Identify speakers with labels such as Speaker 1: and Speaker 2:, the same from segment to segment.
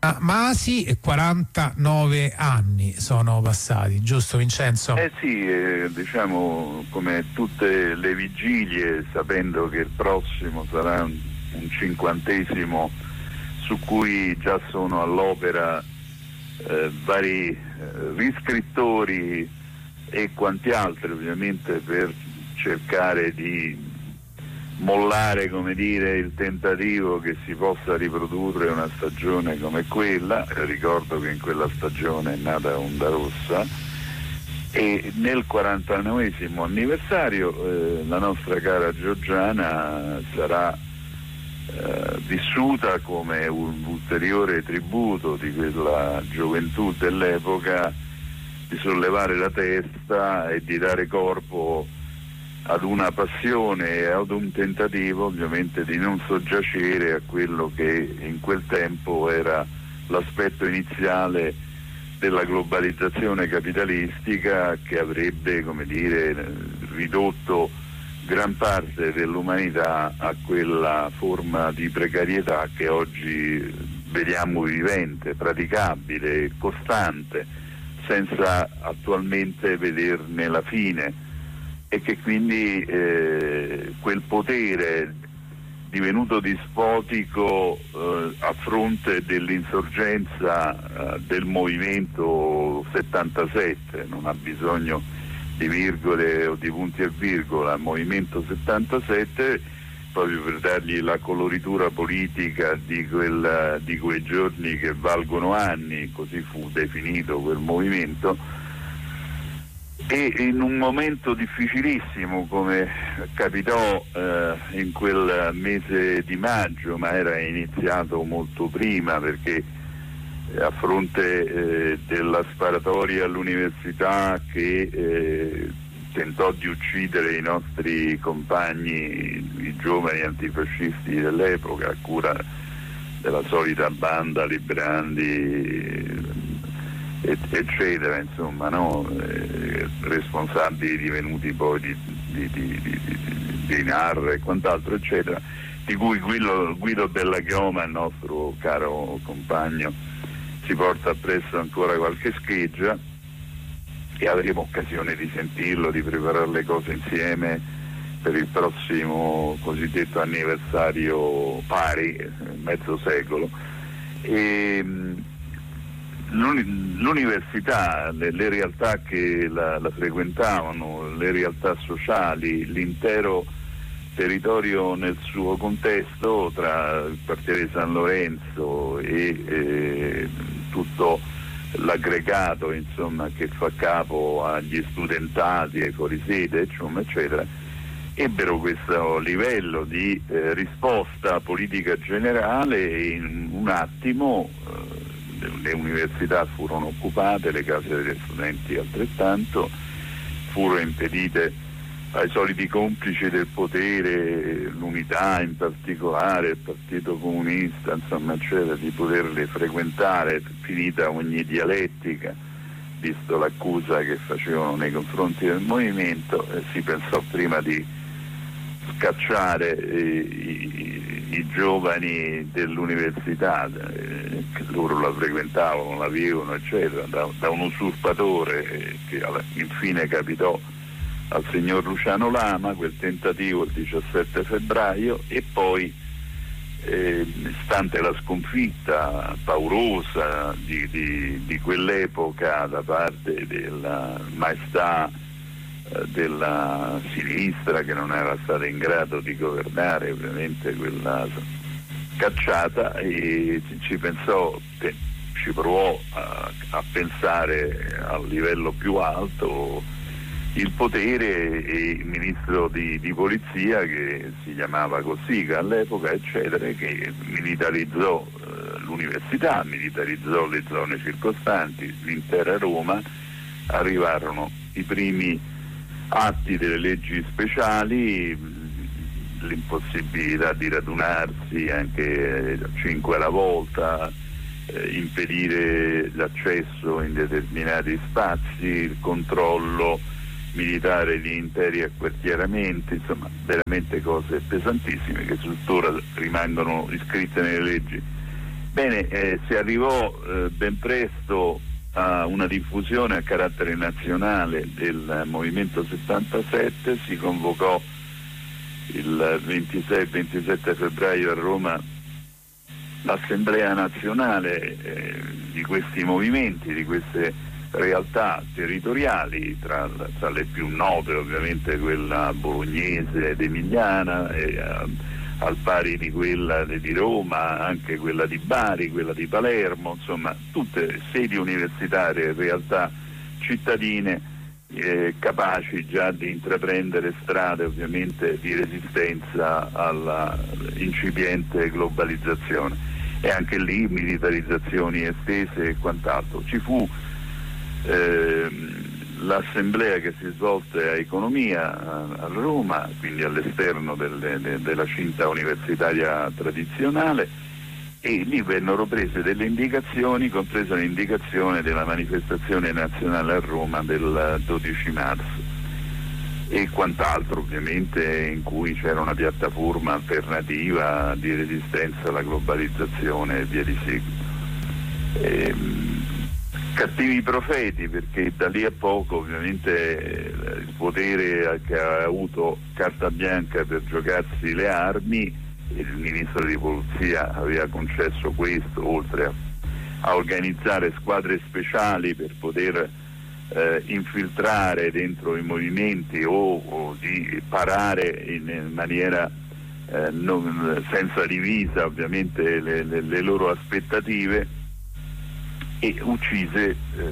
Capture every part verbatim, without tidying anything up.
Speaker 1: Masi, quarantanove anni sono passati, giusto Vincenzo?
Speaker 2: Eh sì, eh, diciamo come tutte le vigilie, sapendo che il prossimo sarà un, un cinquantesimo su cui già sono all'opera eh, vari eh, riscrittori e quanti altri, ovviamente, per cercare di mollare, come dire, il tentativo che si possa riprodurre una stagione come quella. Ricordo che in quella stagione è nata Onda Rossa, e nel quarantanovesimo anniversario eh, la nostra cara Giorgiana sarà eh, vissuta come un ulteriore tributo di quella gioventù dell'epoca, di sollevare la testa e di dare corpo ad una passione e ad un tentativo, ovviamente, di non soggiacere a quello che in quel tempo era l'aspetto iniziale della globalizzazione capitalistica, che avrebbe, come dire, ridotto gran parte dell'umanità a quella forma di precarietà che oggi vediamo vivente, praticabile, costante, senza attualmente vederne la fine. E che quindi eh, quel potere divenuto dispotico eh, a fronte dell'insorgenza eh, del movimento settantasette, non ha bisogno di virgole o di punti e virgola, movimento settantasette, proprio per dargli la coloritura politica di, quel, di quei giorni che valgono anni, così fu definito quel movimento. E in un momento difficilissimo, come capitò eh, in quel mese di maggio, ma era iniziato molto prima, perché eh, a fronte eh, della sparatoria all'università che eh, tentò di uccidere i nostri compagni, i giovani antifascisti dell'epoca, a cura della solita banda Librandi, eccetera, insomma, no? eh, responsabili divenuti poi di, di, di, di, di, di Narra e quant'altro, eccetera, di cui Guido, Guido Della Chioma, il nostro caro compagno, si porta appresso ancora qualche scheggia, e avremo occasione di sentirlo, di preparare le cose insieme per il prossimo cosiddetto anniversario pari, mezzo secolo. E, l'università, le, le realtà che la, la frequentavano, le realtà sociali, l'intero territorio nel suo contesto, tra il quartiere San Lorenzo e eh, tutto l'aggregato, insomma, che fa capo agli studentati, ai fuorisede, eccetera, eccetera, ebbero questo livello di eh, risposta politica generale, e in un attimo eh, le università furono occupate, le case degli studenti altrettanto, furono impedite ai soliti complici del potere, l'Unità in particolare, il Partito Comunista, insomma, eccetera, di poterle frequentare, finita ogni dialettica, visto l'accusa che facevano nei confronti del movimento. Eh, si pensò prima di scacciare eh, i, i giovani dell'università, eh, che loro la frequentavano, la vivevano, eccetera, da, da un usurpatore eh, che alla, infine capitò al signor Luciano Lama, quel tentativo il diciassette febbraio, e poi eh, stante la sconfitta paurosa di, di, di quell'epoca da parte della maestà della sinistra, che non era stata in grado di governare ovviamente quella cacciata, e ci pensò, ci provò a, a pensare a livello più alto il potere, e il ministro di, di polizia, che si chiamava Cossiga all'epoca, eccetera, che militarizzò eh, l'università, militarizzò le zone circostanti, l'intera Roma. Arrivarono i primi atti delle leggi speciali, l'impossibilità di radunarsi anche cinque alla volta, eh, impedire l'accesso in determinati spazi, il controllo militare di interi acquartieramenti, insomma veramente cose pesantissime che tuttora rimangono iscritte nelle leggi Bene, eh, si arrivò eh, ben presto a una diffusione a carattere nazionale del Movimento settantasette, si convocò il ventisei e ventisette febbraio a Roma l'Assemblea nazionale eh, di questi movimenti, di queste realtà territoriali, tra, tra le più note ovviamente quella bolognese ed emiliana, e, eh, al pari di quella di Roma, anche quella di Bari, quella di Palermo, insomma tutte sedi universitarie, realtà cittadine eh, capaci già di intraprendere strade ovviamente di resistenza alla incipiente globalizzazione, e anche lì militarizzazioni estese e quant'altro. Ci fu eh, l'assemblea che si svolse a Economia a Roma, quindi all'esterno delle, de, della cinta universitaria tradizionale, e lì vennero prese delle indicazioni, compresa l'indicazione della manifestazione nazionale a Roma del dodici marzo e quant'altro, ovviamente, in cui c'era una piattaforma alternativa di resistenza alla globalizzazione e via di seguito. Ehm, Cattivi profeti, perché da lì a poco ovviamente il potere che ha avuto carta bianca per giocarsi le armi, il ministro di polizia aveva concesso questo, oltre a, a organizzare squadre speciali per poter eh, infiltrare dentro i movimenti o, o di parare in maniera eh, non, senza divisa ovviamente le, le, le loro aspettative, e uccise,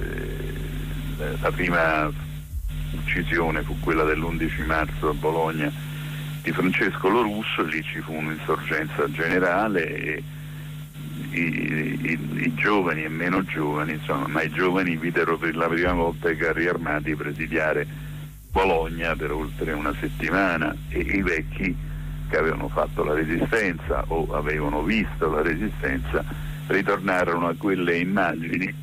Speaker 2: eh, la prima uccisione fu quella dell'undici marzo a Bologna di Francesco Lorusso. Lì ci fu un'insorgenza generale e i, i, i giovani e meno giovani, insomma, ma i giovani videro per la prima volta i carri armati presidiare Bologna per oltre una settimana, e i vecchi che avevano fatto la resistenza o avevano visto la resistenza ritornarono a quelle immagini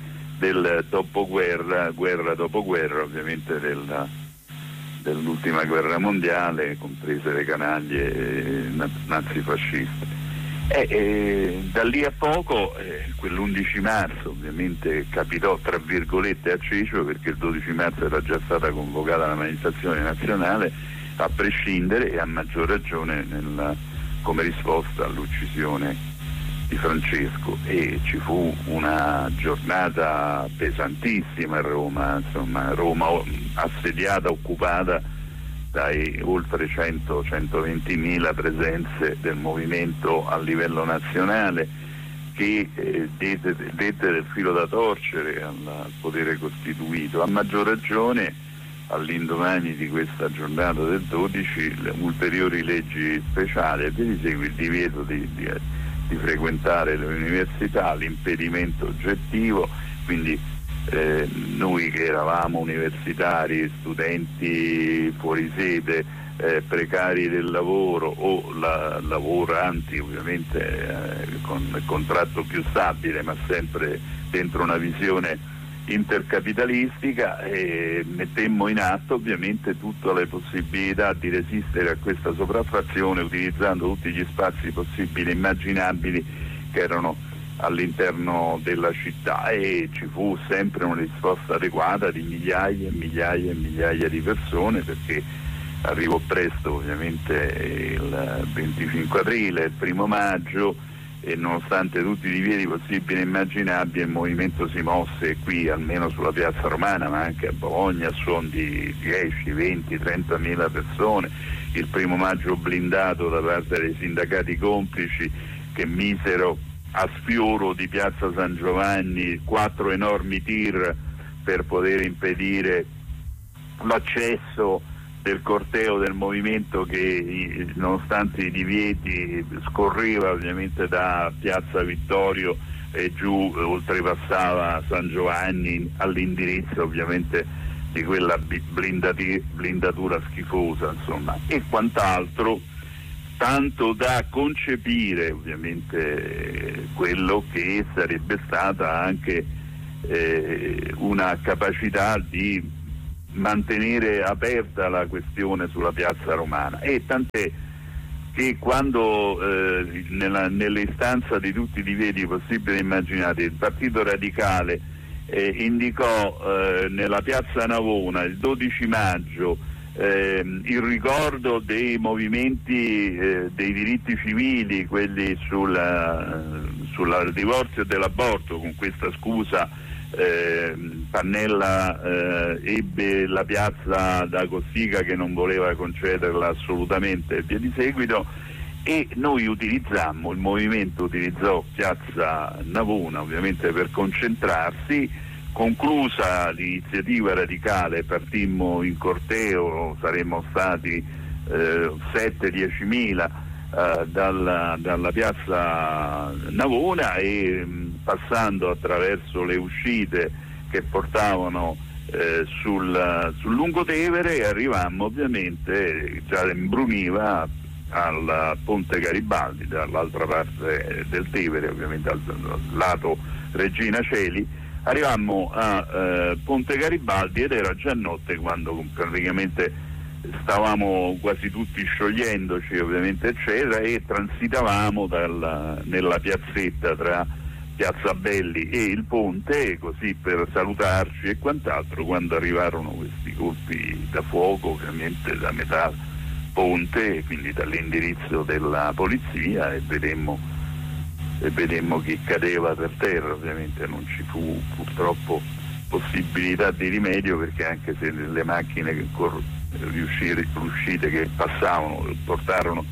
Speaker 2: del dopoguerra, guerra dopo guerra, ovviamente della, dell'ultima guerra mondiale, comprese le canaglie nazifasciste. E, e da lì a poco, eh, quell'undici marzo ovviamente capitò tra virgolette a Ceccio, perché il dodici marzo era già stata convocata la manifestazione nazionale, a prescindere e a maggior ragione nella, come risposta all'uccisione di Francesco, e ci fu una giornata pesantissima a Roma, insomma Roma assediata, occupata dai oltre cento centoventimila presenze del movimento a livello nazionale, che eh, dette, dette del filo da torcere al, al potere costituito. A maggior ragione all'indomani di questa giornata del dodici, le ulteriori leggi speciali, e vi segue il divieto di, di di frequentare le università, l'impedimento oggettivo, quindi eh, noi che eravamo universitari, studenti fuori sede, eh, precari del lavoro o la, lavoranti ovviamente eh, con contratto più stabile, ma sempre dentro una visione intercapitalistica, e mettemmo in atto ovviamente tutte le possibilità di resistere a questa sopraffazione, utilizzando tutti gli spazi possibili e immaginabili che erano all'interno della città, e ci fu sempre una risposta adeguata di migliaia e migliaia e migliaia di persone, perché arrivò presto ovviamente il venticinque aprile, il primo maggio, e nonostante tutti i divieti possibili e immaginabili il movimento si mosse qui, almeno sulla piazza Romana, ma anche a Bologna, a suon di dieci, venti, trentamila persone. Il primo maggio blindato da parte dei sindacati complici, che misero a sfioro di piazza San Giovanni quattro enormi tir per poter impedire l'accesso del corteo del movimento, che nonostante i divieti scorreva ovviamente da piazza Vittorio e giù, oltrepassava San Giovanni all'indirizzo ovviamente di quella blindati, blindatura schifosa, insomma, e quant'altro, tanto da concepire ovviamente quello che sarebbe stata anche eh, una capacità di mantenere aperta la questione sulla piazza Romana. E tant'è che quando eh, nella, nell'istanza di tutti i divieti possibili e immaginati il Partito Radicale eh, indicò eh, nella piazza Navona il dodici maggio eh, il ricordo dei movimenti eh, dei diritti civili, quelli sul sul divorzio e dell'aborto, con questa scusa eh, Pannella eh, ebbe la piazza da Cossiga che non voleva concederla assolutamente e via di seguito, e noi utilizzammo, il movimento utilizzò piazza Navona ovviamente per concentrarsi. Conclusa l'iniziativa radicale partimmo in corteo, saremmo stati eh, sette diecimila Uh, dalla, dalla piazza Navona e mh, passando attraverso le uscite che portavano eh, sul, sul Lungotevere, arrivammo ovviamente, già imbruniva, al Ponte Garibaldi, dall'altra parte del Tevere, ovviamente al, al lato Regina Coeli. Arrivammo a eh, Ponte Garibaldi ed era già notte quando praticamente stavamo quasi tutti sciogliendoci ovviamente eccetera, e transitavamo dalla, nella piazzetta tra Piazza Belli e il ponte, così per salutarci e quant'altro, quando arrivarono questi colpi da fuoco ovviamente da metà ponte, quindi dall'indirizzo della polizia, e vedemmo, e vedemmo chi cadeva per terra. Ovviamente non ci fu purtroppo possibilità di rimedio, perché anche se le macchine che cor- riuscire, riuscite che passavano portarono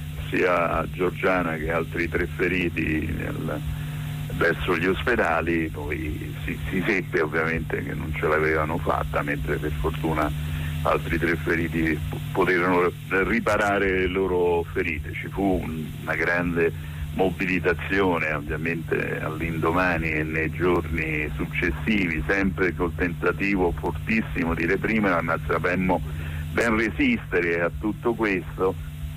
Speaker 2: sia Giorgiana che altri tre feriti nel, verso gli ospedali, poi si, si seppe ovviamente che non ce l'avevano fatta, mentre per fortuna altri tre feriti poterono riparare le loro ferite. Ci fu una grande mobilitazione ovviamente all'indomani e nei giorni successivi, sempre col tentativo fortissimo di reprimere, ma sapemmo ben resistere a tutto questo,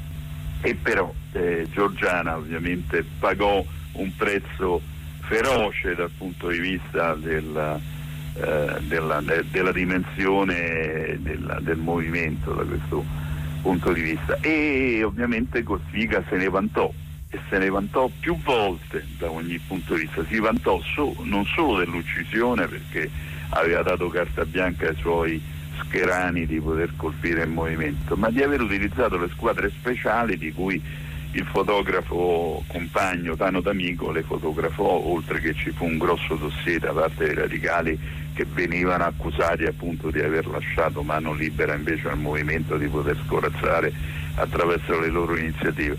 Speaker 2: e però eh, Giorgiana ovviamente pagò un prezzo feroce dal punto di vista della, eh, della, de, della dimensione della, del movimento da questo punto di vista, e ovviamente Cossiga se ne vantò, e se ne vantò più volte da ogni punto di vista. Si vantò so, non solo dell'uccisione, perché aveva dato carta bianca ai suoi scherani di poter colpire il movimento, ma di aver utilizzato le squadre speciali di cui il fotografo compagno Tano D'Amico le fotografò, oltre che ci fu un grosso dossier da parte dei radicali che venivano accusati appunto di aver lasciato mano libera invece al movimento di poter scorazzare attraverso le loro iniziative.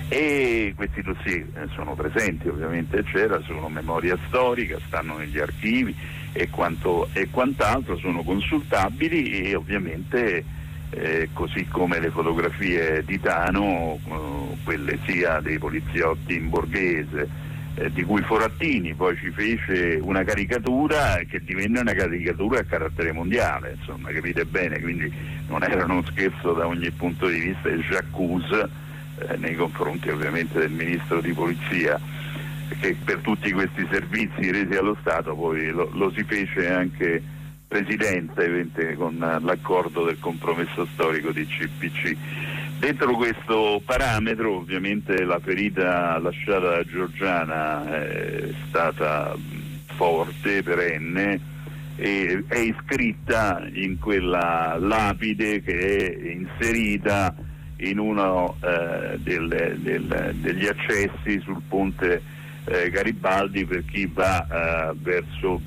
Speaker 2: E questi dossier sono presenti ovviamente, eccetera, sono memoria storica, stanno negli archivi e, quanto, e quant'altro, sono consultabili, e ovviamente eh, così come le fotografie di Tano, eh, quelle sia dei poliziotti in Borghese, eh, di cui Forattini poi ci fece una caricatura che divenne una caricatura a carattere mondiale, insomma, capite bene, quindi non era uno scherzo da ogni punto di vista, e j'accuse eh, nei confronti ovviamente del ministro di polizia, che per tutti questi servizi resi allo Stato poi lo, lo si fece anche presidente con l'accordo del compromesso storico di C P C. Dentro questo parametro ovviamente la ferita lasciata da Giorgiana è stata forte, perenne, e è iscritta in quella lapide che è inserita in uno eh, del, del, degli accessi sul ponte eh, Garibaldi per chi va eh, verso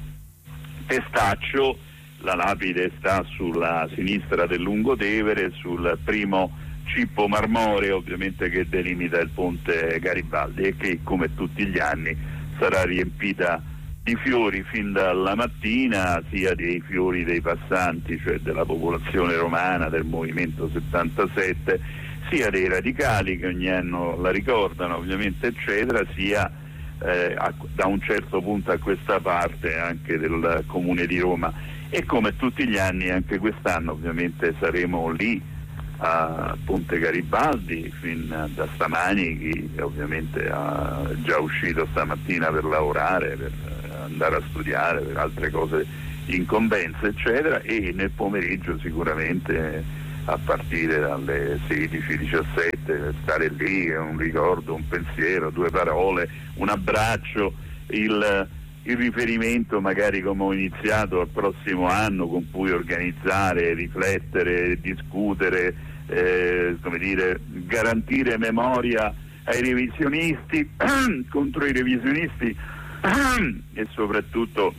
Speaker 2: Testaccio. La lapide sta sulla sinistra del Lungotevere, sul primo cippo marmoreo ovviamente che delimita il ponte Garibaldi, e che come tutti gli anni sarà riempita di fiori fin dalla mattina, sia dei fiori dei passanti, cioè della popolazione romana del movimento settantasette, sia dei radicali che ogni anno la ricordano ovviamente eccetera, sia eh, a, da un certo punto a questa parte anche del Comune di Roma. E come tutti gli anni anche quest'anno ovviamente saremo lì a Ponte Garibaldi fin da stamani, chi ovviamente è già uscito stamattina per lavorare, per andare a studiare, per altre cose, incombenze eccetera, e nel pomeriggio sicuramente a partire dalle sedici diciassette, stare lì, è un ricordo, un pensiero, due parole, un abbraccio, il, il riferimento magari come ho iniziato al prossimo anno con cui organizzare, riflettere, discutere, eh, come dire, garantire memoria ai revisionisti, contro i revisionisti e soprattutto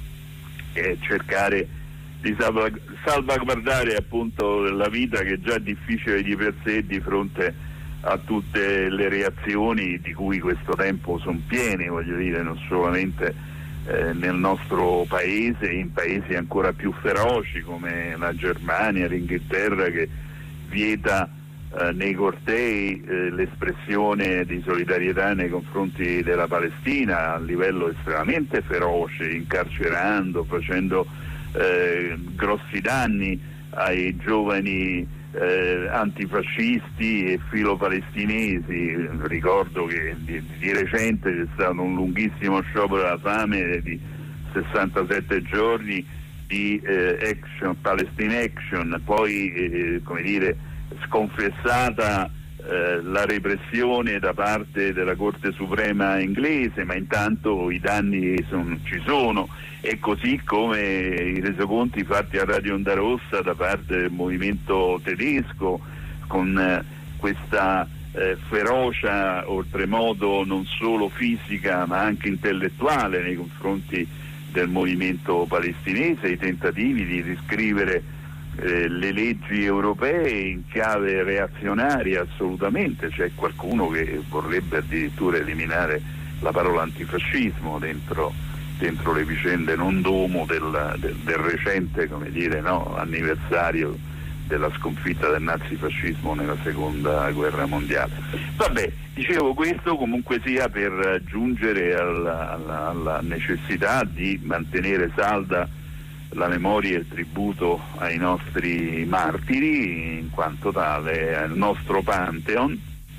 Speaker 2: eh, cercare di salvag- salvaguardare appunto la vita, che è già difficile di per sé di fronte a tutte le reazioni di cui questo tempo sono piene, voglio dire, non solamente eh, nel nostro paese, in paesi ancora più feroci come la Germania, l'Inghilterra, che vieta eh, nei cortei eh, l'espressione di solidarietà nei confronti della Palestina a livello estremamente feroce, incarcerando, facendo eh, grossi danni ai giovani eh, antifascisti e filopalestinesi. Ricordo che di, di recente c'è stato un lunghissimo sciopero della fame di sessantasette giorni di eh, Action, Palestine Action, poi eh, come dire, sconfessata eh, la repressione da parte della Corte Suprema inglese, ma intanto i danni son, ci sono, e così come i resoconti fatti a Radio Onda Rossa da parte del movimento tedesco, con eh, questa eh, ferocia oltremodo non solo fisica ma anche intellettuale nei confronti del movimento palestinese, i tentativi di riscrivere eh, le leggi europee in chiave reazionaria. Assolutamente c'è qualcuno che vorrebbe addirittura eliminare la parola antifascismo dentro, dentro le vicende non domo del, del, del recente, come dire, no, anniversario della sconfitta del nazifascismo nella seconda guerra mondiale. Vabbè, dicevo questo comunque sia per giungere alla, alla, alla necessità di mantenere salda la memoria e il tributo ai nostri martiri, in quanto tale al nostro Pantheon,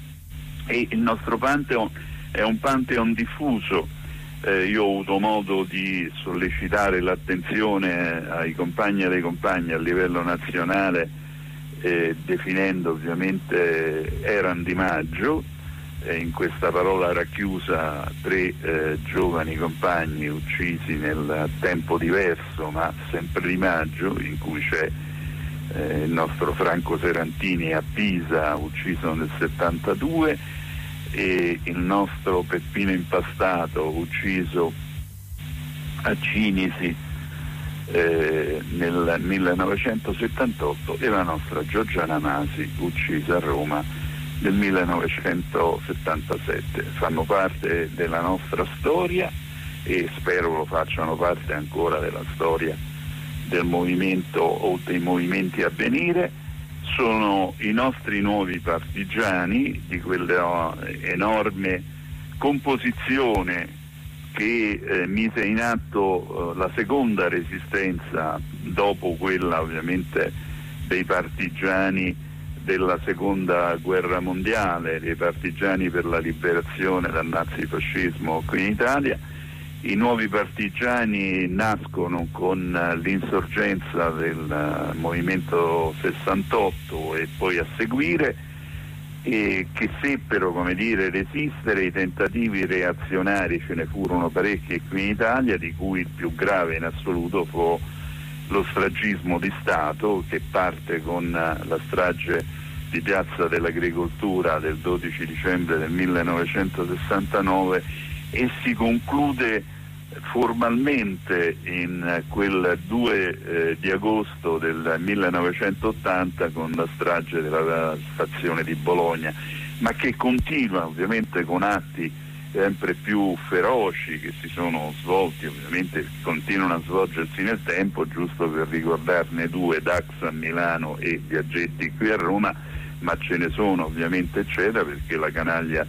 Speaker 2: e il nostro Pantheon è un Pantheon diffuso. Eh, io ho avuto modo di sollecitare l'attenzione ai compagni e alle compagne a livello nazionale, eh, definendo ovviamente Eran Di Maggio, eh, in questa parola racchiusa tre eh, giovani compagni uccisi nel tempo diverso ma sempre Di Maggio, in cui c'è eh, il nostro Franco Serantini a Pisa, ucciso nel settantadue, e il nostro Peppino Impastato, ucciso a Cinisi eh, nel millenovecentosettantotto, e la nostra Giorgiana Masi, uccisa a Roma nel millenovecentosettantasette. Fanno parte della nostra storia e spero lo facciano parte ancora della storia del movimento o dei movimenti a venire. Sono i nostri nuovi partigiani di quella enorme composizione che eh, mise in atto eh, la seconda resistenza dopo quella ovviamente dei partigiani della seconda guerra mondiale, dei partigiani per la liberazione dal nazifascismo qui in Italia. I nuovi partigiani nascono con l'insorgenza del movimento sessantotto e poi a seguire, e che seppero, come dire, resistere i tentativi reazionari. Ce ne furono parecchi qui in Italia, di cui il più grave in assoluto fu lo stragismo di Stato, che parte con la strage di Piazza dell'Agricoltura del dodici dicembre del millenovecentosessantanove e si conclude formalmente in quel due eh, di agosto del millenovecentottanta con la strage della stazione di Bologna, ma che continua ovviamente con atti sempre più feroci che si sono svolti, ovviamente continuano a svolgersi nel tempo. Giusto per ricordarne due, Dax a Milano e Biaggetti qui a Roma, ma ce ne sono ovviamente eccetera, perché la canaglia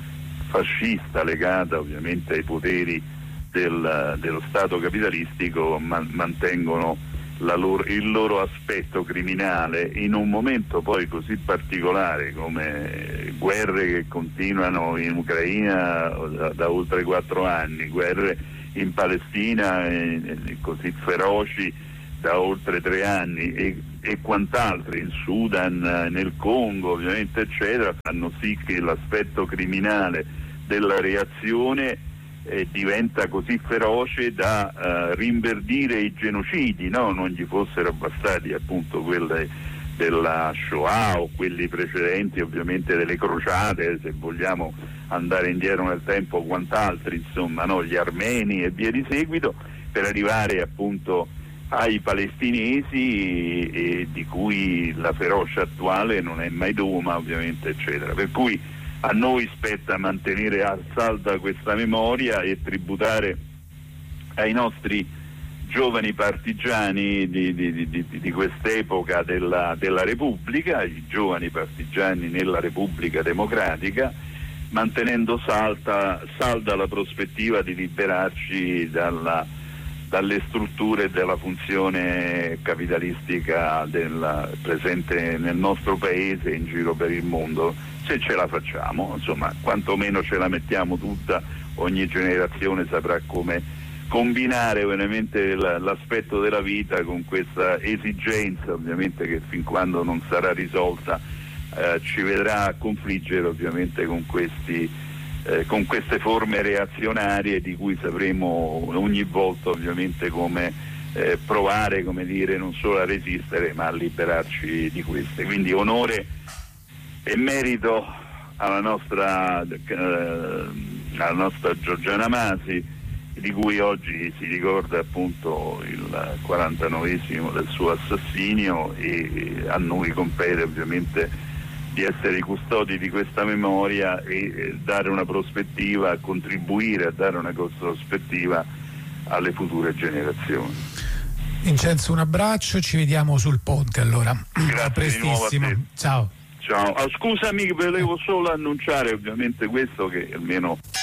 Speaker 2: fascista legata ovviamente ai poteri del, dello Stato capitalistico man, mantengono la loro, il loro aspetto criminale in un momento poi così particolare come guerre che continuano in Ucraina da, da oltre quattro anni, guerre in Palestina eh, così feroci da oltre tre anni e, e quant'altro in Sudan, nel Congo ovviamente eccetera, fanno sì che l'aspetto criminale della reazione eh, diventa così feroce da eh, rinverdire i genocidi, no? Non gli fossero bastati appunto quelle della Shoah o quelli precedenti, ovviamente delle crociate, se vogliamo andare indietro nel tempo, quant'altri, insomma, no? Gli armeni e via di seguito, per arrivare appunto ai palestinesi, e di cui la ferocia attuale non è mai doma ovviamente eccetera. Per cui a noi spetta mantenere a salda questa memoria e tributare ai nostri giovani partigiani di, di, di, di quest'epoca della, della Repubblica, i giovani partigiani nella Repubblica Democratica, mantenendo salda, salda la prospettiva di liberarci dalla, dalle strutture della funzione capitalistica della, presente nel nostro paese e in giro per il mondo, se ce la facciamo, insomma, quantomeno ce la mettiamo tutta, ogni generazione saprà come combinare veramente l'aspetto della vita con questa esigenza, ovviamente, che fin quando non sarà risolta eh, ci vedrà confliggere ovviamente con questi eh, con queste forme reazionarie di cui sapremo ogni volta ovviamente come eh, provare, come dire, non solo a resistere ma a liberarci di queste. Quindi onore e merito alla nostra eh, alla nostra Giorgiana Masi, di cui oggi si ricorda appunto il quarantanovesimo del suo assassinio, e a noi compete ovviamente di essere i custodi di questa memoria e dare una prospettiva, contribuire a dare una prospettiva alle future generazioni.
Speaker 1: Vincenzo, un abbraccio, ci vediamo sul ponte allora.
Speaker 2: Grazie,
Speaker 1: a prestissimo.
Speaker 2: Di nuovo a te.
Speaker 1: Ciao.
Speaker 2: Ciao. Ah, scusami, volevo solo annunciare ovviamente questo, che almeno